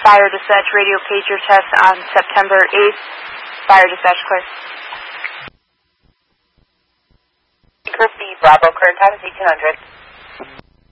Fire dispatch radio pager test on September 8th. Fire dispatch clear. Group B, Bravo, current time is 1800.